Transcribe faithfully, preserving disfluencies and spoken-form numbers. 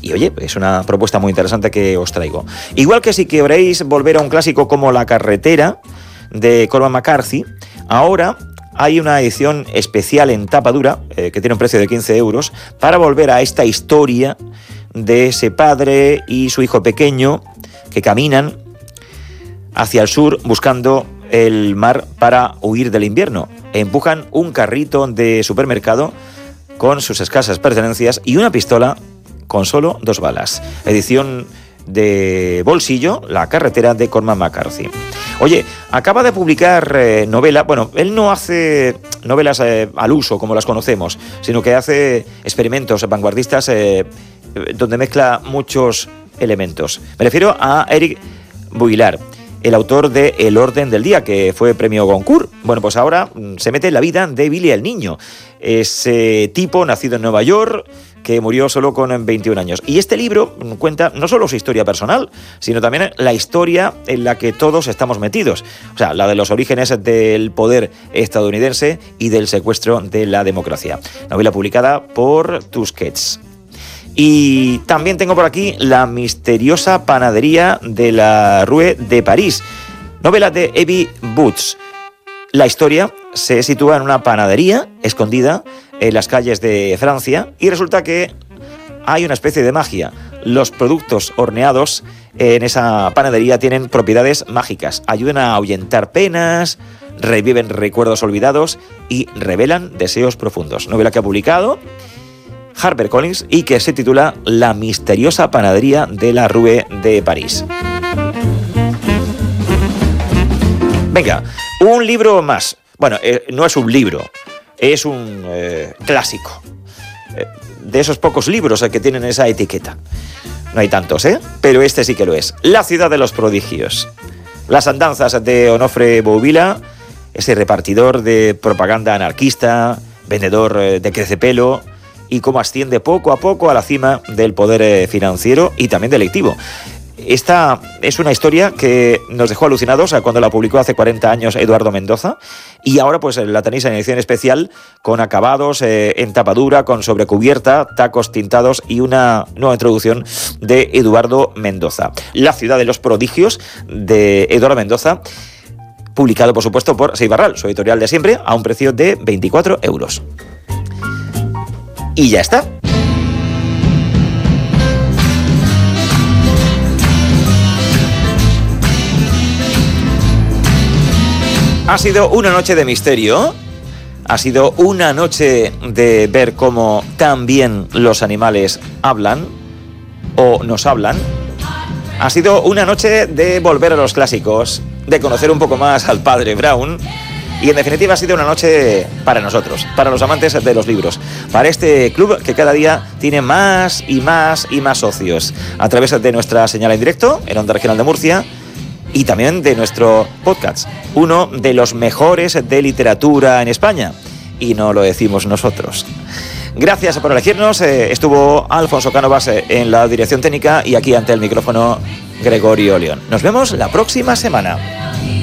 y oye, es una propuesta muy interesante que os traigo. Igual que si queréis volver a un clásico como La carretera, de Cormac McCarthy, ahora hay una edición especial en tapa dura, eh, que tiene un precio de quince euros, para volver a esta historia de ese padre y su hijo pequeño que caminan hacia el sur buscando el mar para huir del invierno. Empujan un carrito de supermercado con sus escasas pertenencias y una pistola con solo dos balas. Edición de bolsillo, La carretera, de Cormac McCarthy. Oye, acaba de publicar eh, novela, bueno, él no hace novelas eh, al uso como las conocemos, sino que hace experimentos vanguardistas eh, donde mezcla muchos elementos. Me refiero a Eric Buillard, el autor de El orden del día, que fue premio Goncourt. Bueno, pues ahora se mete en la vida de Billy el Niño, ese tipo nacido en Nueva York que murió solo con veintiún años. Y este libro cuenta no solo su historia personal, sino también la historia en la que todos estamos metidos. O sea, la de los orígenes del poder estadounidense y del secuestro de la democracia. Novela publicada por Tusquets. Y también tengo por aquí La misteriosa panadería de la Rue de París, novela de Evie Boots. La historia se sitúa en una panadería escondida en las calles de Francia y resulta que hay una especie de magia. Los productos horneados en esa panadería tienen propiedades mágicas, ayudan a ahuyentar penas, reviven recuerdos olvidados y revelan deseos profundos. Novela que ha publicado HarperCollins y que se titula La misteriosa panadería de la Rue de París. Venga, un libro más. Bueno, eh, no es un libro, es un eh, clásico. Eh, de esos pocos libros eh, que tienen esa etiqueta. No hay tantos, ¿eh? Pero este sí que lo es. La ciudad de los prodigios. Las andanzas de Onofre Bouvila, ese repartidor de propaganda anarquista, vendedor eh, de crecepelo, y cómo asciende poco a poco a la cima del poder financiero y también delictivo. Esta es una historia que nos dejó alucinados cuando la publicó hace cuarenta años Eduardo Mendoza, y ahora pues la tenéis en edición especial con acabados eh, en tapadura, con sobrecubierta, tacos tintados y una nueva introducción de Eduardo Mendoza. La ciudad de los prodigios, de Eduardo Mendoza, publicado por supuesto por Seibarral, su editorial de siempre, a un precio de veinticuatro euros. Y ya está. Ha sido una noche de misterio, ha sido una noche de ver cómo también los animales hablan o nos hablan. Ha sido una noche de volver a los clásicos, de conocer un poco más al padre Brown. Y en definitiva ha sido una noche para nosotros, para los amantes de los libros, para este club que cada día tiene más y más y más socios, a través de nuestra señal en directo en Onda Regional de Murcia y también de nuestro podcast, uno de los mejores de literatura en España, y no lo decimos nosotros. Gracias por elegirnos, eh, estuvo Alfonso Cánovas eh, en la dirección técnica y aquí ante el micrófono Gregorio León. Nos vemos la próxima semana.